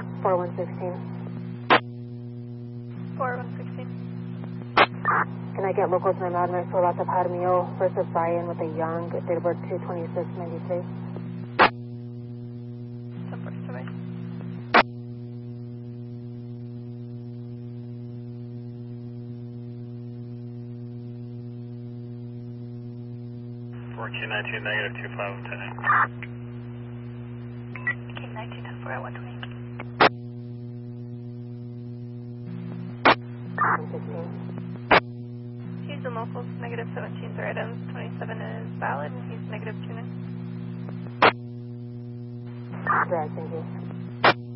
4116. 4116. Can I get locals in Madras for Rata Parmio versus Brian with a young, date of birth 2/26/93? 10-4, survey. Q19 negative 2510. Q19 10-4 at 120. 115. Houston locals, negative 17 for items, 27 is valid, and he's negative 2 now. Right, thank you.